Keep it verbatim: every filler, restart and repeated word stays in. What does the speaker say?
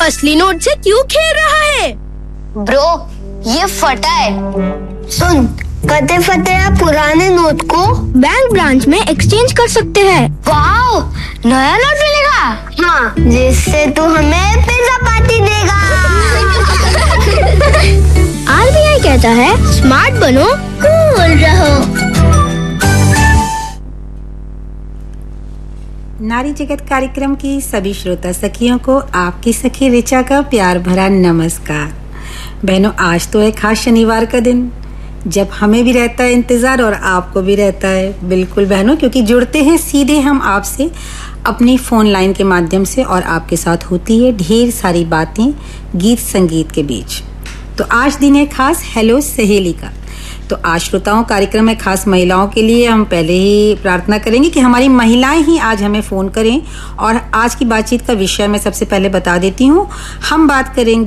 असली नोट से क्यों खेल रहा है? ब्रो, ये फटा है। सुन, फटे फटे पुराने नोट को बैंक ब्रांच में एक्सचेंज कर सकते हैं। वाओ, नया नोट मिलेगा। हाँ, जिससे तू हमें पिज्जा पार्टी देगा। आर बी आई कहता है स्मार्ट बनो, कूल रहो। नारी जगत कार्यक्रम की सभी श्रोता सखियों को आपकी सखी ऋचा का प्यार भरा नमस्कार। बहनों, आज तो है खास शनिवार का दिन, जब हमें भी रहता है इंतजार और आपको भी रहता है। बिल्कुल बहनों, क्योंकि जुड़ते हैं सीधे हम आपसे अपनी फोन लाइन के माध्यम से और आपके साथ होती है ढेर सारी बातें गीत संगीत के बीच। तो आज दिन है खास हेलो सहेली का। तो आज श्रोताओं कार्यक्रम में खास महिलाओं के लिए हम पहले ही प्रार्थना करेंगे कि हमारी महिलाएं ही आज हमें फोन करें। और आज की बातचीत का विषय मैं सबसे पहले बता देती हूँ। हम बात करेंगे